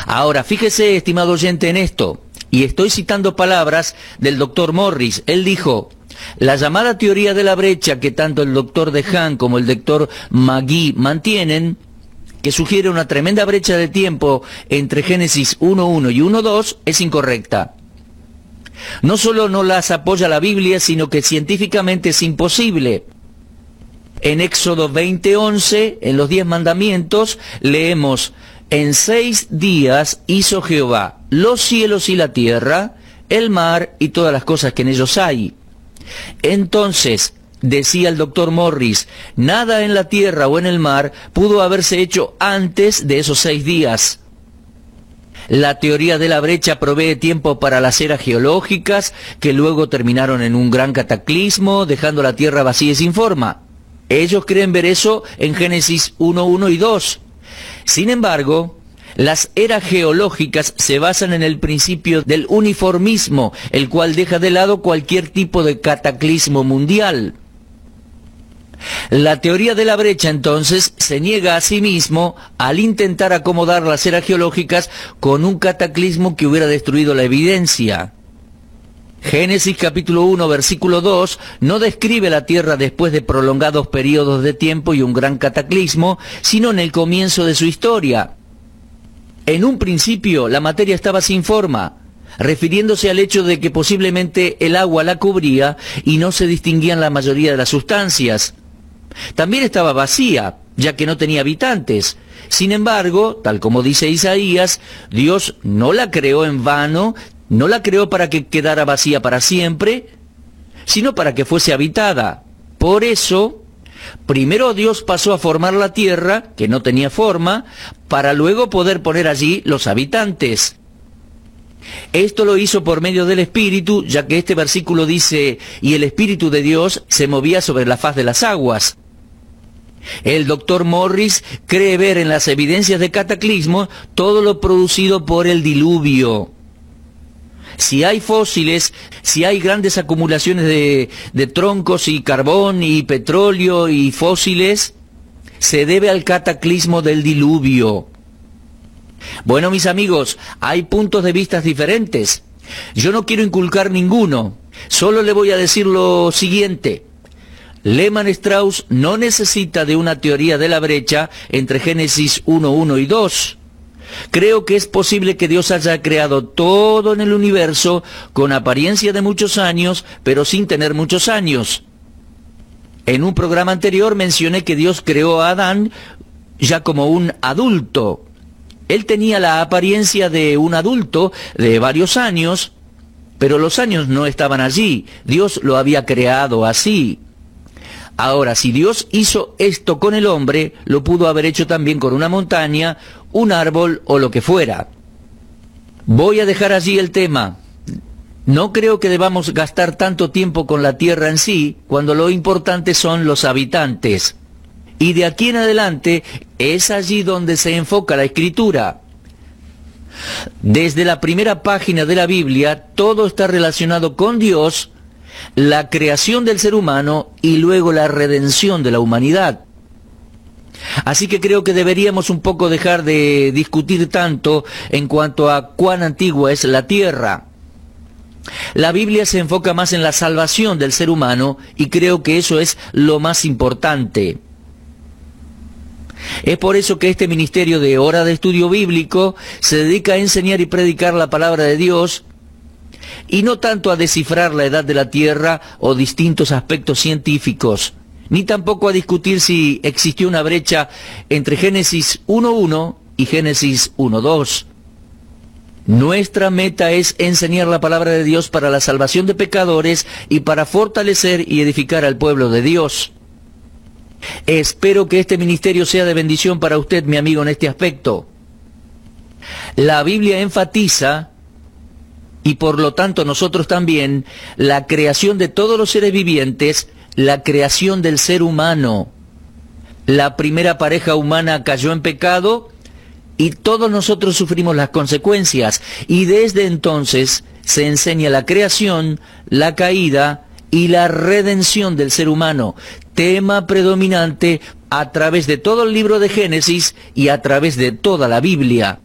Ahora, fíjese, estimado oyente, en esto, y estoy citando palabras del doctor Morris. Él dijo: la llamada teoría de la brecha que tanto el doctor DeHaan como el doctor Magee mantienen, que sugiere una tremenda brecha de tiempo entre Génesis 1.1 y 1.2, es incorrecta. No solo no las apoya la Biblia, sino que científicamente es imposible. En Éxodo 20:11, en los 10 mandamientos, leemos: en 6 días hizo Jehová los cielos y la tierra, el mar y todas las cosas que en ellos hay. Entonces, decía el doctor Morris, nada en la tierra o en el mar pudo haberse hecho antes de esos 6 días. La teoría de la brecha provee tiempo para las eras geológicas, que luego terminaron en un gran cataclismo, dejando la tierra vacía y sin forma. Ellos creen ver eso en Génesis 1.1 y 2. Sin embargo, las eras geológicas se basan en el principio del uniformismo, el cual deja de lado cualquier tipo de cataclismo mundial. La teoría de la brecha, entonces, se niega a sí mismo al intentar acomodar las eras geológicas con un cataclismo que hubiera destruido la evidencia. Génesis capítulo 1, versículo 2, no describe la tierra después de prolongados periodos de tiempo y un gran cataclismo, sino en el comienzo de su historia. En un principio, la materia estaba sin forma, refiriéndose al hecho de que posiblemente el agua la cubría y no se distinguían la mayoría de las sustancias. También estaba vacía, ya que no tenía habitantes. Sin embargo, tal como dice Isaías, Dios no la creó en vano, no la creó para que quedara vacía para siempre, sino para que fuese habitada. Por eso, primero Dios pasó a formar la tierra, que no tenía forma, para luego poder poner allí los habitantes. Esto lo hizo por medio del Espíritu, ya que este versículo dice: y el Espíritu de Dios se movía sobre la faz de las aguas. El doctor Morris cree ver en las evidencias de cataclismo todo lo producido por el diluvio. Si hay fósiles, si hay grandes acumulaciones de troncos y carbón y petróleo y fósiles, se debe al cataclismo del diluvio. Bueno, mis amigos, hay puntos de vista diferentes. Yo no quiero inculcar ninguno, solo le voy a decir lo siguiente. Lehmann Strauss no necesita de una teoría de la brecha entre Génesis 1.1 y 2. Creo que es posible que Dios haya creado todo en el universo con apariencia de muchos años, pero sin tener muchos años. En un programa anterior mencioné que Dios creó a Adán ya como un adulto. Él tenía la apariencia de un adulto de varios años, pero los años no estaban allí. Dios lo había creado así. Ahora, si Dios hizo esto con el hombre, lo pudo haber hecho también con una montaña, un árbol o lo que fuera. Voy a dejar allí el tema. No creo que debamos gastar tanto tiempo con la tierra en sí, cuando lo importante son los habitantes. Y de aquí en adelante es allí donde se enfoca la Escritura. Desde la primera página de la Biblia, todo está relacionado con Dios, la creación del ser humano y luego la redención de la humanidad. Así que creo que deberíamos un poco dejar de discutir tanto en cuanto a cuán antigua es la tierra. La Biblia se enfoca más en la salvación del ser humano y creo que eso es lo más importante. Es por eso que este ministerio de Hora de Estudio Bíblico se dedica a enseñar y predicar la palabra de Dios, y no tanto a descifrar la edad de la tierra o distintos aspectos científicos, ni tampoco a discutir si existió una brecha entre Génesis 1.1 y Génesis 1.2. Nuestra meta es enseñar la palabra de Dios para la salvación de pecadores y para fortalecer y edificar al pueblo de Dios. Espero que este ministerio sea de bendición para usted, mi amigo, en este aspecto. La Biblia enfatiza, y por lo tanto nosotros también, la creación de todos los seres vivientes, la creación del ser humano. La primera pareja humana cayó en pecado y todos nosotros sufrimos las consecuencias. Y desde entonces se enseña la creación, la caída y la redención del ser humano, tema predominante a través de todo el libro de Génesis y a través de toda la Biblia.